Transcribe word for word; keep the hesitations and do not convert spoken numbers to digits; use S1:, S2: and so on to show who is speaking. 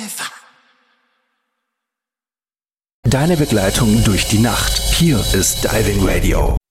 S1: Deine Begleitung durch die Nacht. Hier ist Diving Radio.